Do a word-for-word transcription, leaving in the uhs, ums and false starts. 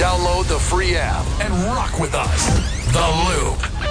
Download the free app and rock with us. The Loop.